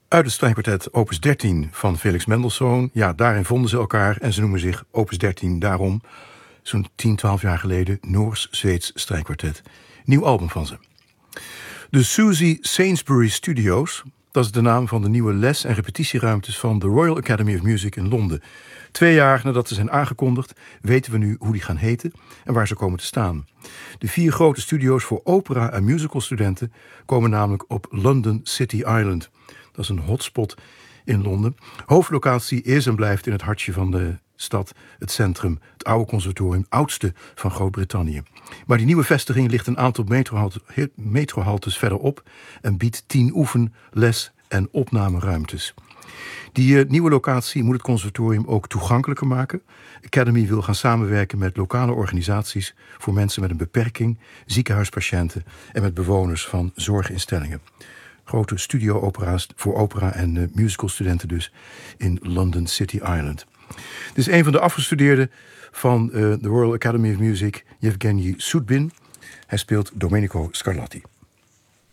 Uit het strijkkwartet opus 13 van Felix Mendelssohn. Ja, daarin vonden ze elkaar en ze noemen zich opus 13 daarom. Zo'n 10, 12 jaar geleden Noors-Zweeds strijkkwartet. Nieuw album van ze. De Susie Sainsbury Studios, dat is de naam van de nieuwe les- en repetitieruimtes van de Royal Academy of Music in Londen. 2 jaar nadat ze zijn aangekondigd, weten we nu hoe die gaan heten en waar ze komen te staan. De 4 grote studio's voor opera- en musicalstudenten komen namelijk op London City Island. Dat is een hotspot in Londen. Hoofdlocatie is en blijft in het hartje van de stad, het centrum, het oude conservatorium, oudste van Groot-Brittannië. Maar die nieuwe vestiging ligt een aantal metrohaltes verderop en biedt 10 oefen-, les- en opnameruimtes. Die nieuwe locatie moet het conservatorium ook toegankelijker maken. Academy wil gaan samenwerken met lokale organisaties voor mensen met een beperking, ziekenhuispatiënten en met bewoners van zorginstellingen. Grote studio-opera's voor opera- en musicalstudenten dus in London City Island. Dit is een van de afgestudeerden van de Royal Academy of Music, Yevgeny Sudbin. Hij speelt Domenico Scarlatti.